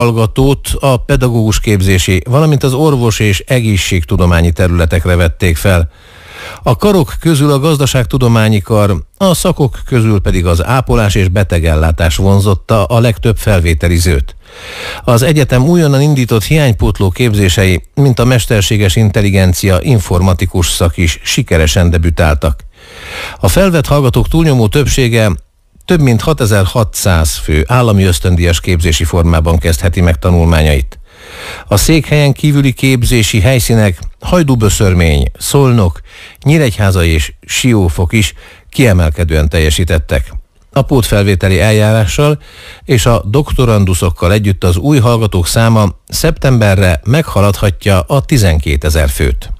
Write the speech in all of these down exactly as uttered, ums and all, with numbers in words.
hallgatót a pedagógus képzési, valamint az orvos és egészségtudományi területekre vették fel. A karok közül a gazdaságtudományi kar, a szakok közül pedig az ápolás és betegellátás vonzotta a legtöbb felvételizőt. Az egyetem újonnan indított hiánypótló képzései, mint a mesterséges intelligencia, informatikus szak is sikeresen debütáltak. A felvett hallgatók túlnyomó többsége több mint hatezer-hatszáz fő állami ösztöndíjas képzési formában kezdheti meg tanulmányait. A székhelyen kívüli képzési helyszínek Hajdúböszörmény, Szolnok, Nyíregyháza és Siófok is kiemelkedően teljesítettek. A pótfelvételi eljárással és a doktoranduszokkal együtt az új hallgatók száma szeptemberre meghaladhatja a tizenkétezer főt.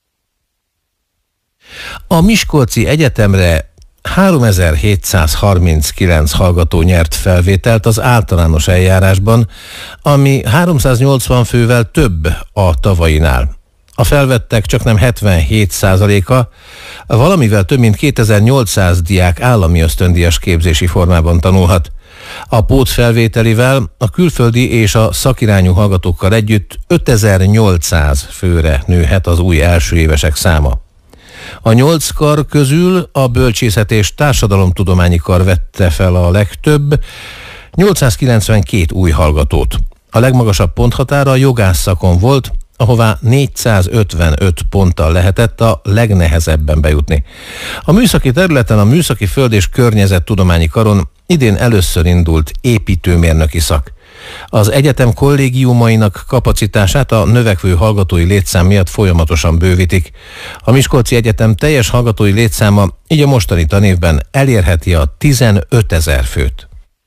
A Miskolci Egyetemre háromezer-hétszázharminckilenc hallgató nyert felvételt az általános eljárásban, ami háromszáznyolcvan fővel több a tavainál. A felvettek csaknem hetvenhét százaléka, valamivel több mint kétezer-nyolcszáz diák állami ösztöndíjas képzési formában tanulhat. A pótfelvételivel a külföldi és a szakirányú hallgatókkal együtt ötezer-nyolcszáz főre nőhet az új első évesek száma. A nyolc kar közül a bölcsészet és társadalomtudományi kar vette fel a legtöbb, nyolcszázkilencvenkét új hallgatót. A legmagasabb ponthatára a jogászszakon volt, ahová négyszázötvenöt ponttal lehetett a legnehezebben bejutni. A műszaki területen a műszaki föld- és környezettudományi karon idén először indult építőmérnöki szak. Az egyetem kollégiumainak kapacitását a növekvő hallgatói létszám miatt folyamatosan bővítik. A Miskolci Egyetem teljes hallgatói létszáma így a mostani tanévben elérheti a tizenötezer főt.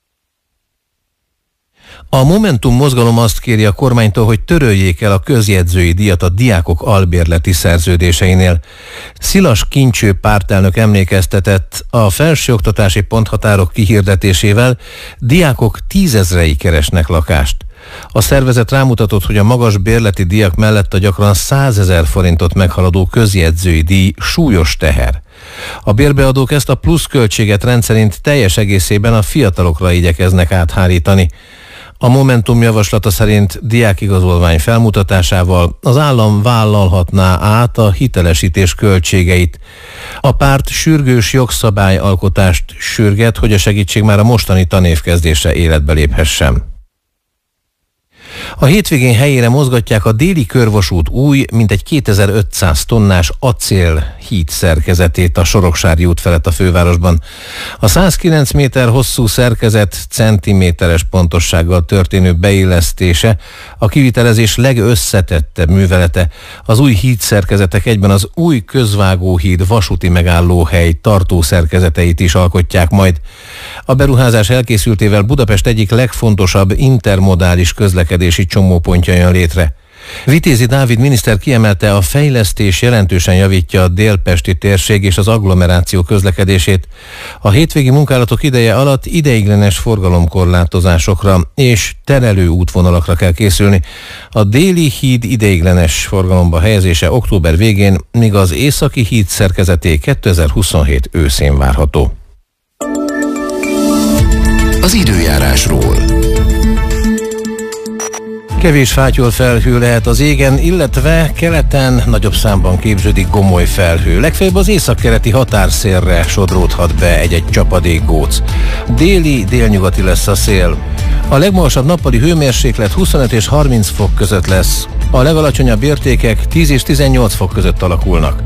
A Momentum mozgalom azt kéri a kormánytól, hogy töröljék el a közjegyzői díjat a diákok albérleti szerződéseinél. Szilas Kincső pártelnök emlékeztetett, a felsőoktatási ponthatárok kihirdetésével diákok tízezrei keresnek lakást. A szervezet rámutatott, hogy a magas bérleti díjak mellett a gyakran százezer forintot meghaladó közjegyzői díj súlyos teher. A bérbeadók ezt a pluszköltséget rendszerint teljes egészében a fiatalokra igyekeznek áthárítani. A Momentum javaslata szerint diákigazolvány felmutatásával az állam vállalhatná át a hitelesítés költségeit. A párt sürgős jogszabályalkotást sürget, hogy a segítség már a mostani tanévkezdésre életbe léphessen. A hétvégén helyére mozgatják a déli körvasút új, mintegy kétezer-ötszáz tonnás acél híd szerkezetét a Soroksári út felett a fővárosban. A százkilenc méter hosszú szerkezet centiméteres pontossággal történő beillesztése a kivitelezés legösszetettebb művelete. Az új híd szerkezetek egyben az új közvágóhíd vasúti megállóhely tartó szerkezeteit is alkotják majd. A beruházás elkészültével Budapest egyik legfontosabb intermodális közlekedési csomópontja jön létre. Vitézi Dávid miniszter kiemelte, a fejlesztés jelentősen javítja a délpesti térség és az agglomeráció közlekedését. A hétvégi munkálatok ideje alatt ideiglenes forgalomkorlátozásokra és terelő útvonalakra kell készülni. A déli híd ideiglenes forgalomba helyezése október végén, míg az északi híd szerkezeté kétezer-huszonhét őszén várható. Az időjárásról. Kevés fátyol felhő lehet az égen, illetve keleten nagyobb számban képződik gomoly felhő. Legfeljebb az északkeleti határszélre sodródhat be egy-egy csapadékgóc. Déli, délnyugati lesz a szél. A legmagasabb nappali hőmérséklet huszonöt és harminc fok között lesz. A legalacsonyabb értékek tíz és tizennyolc fok között alakulnak.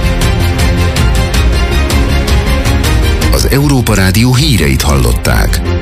Az Európa Rádió híreit hallották.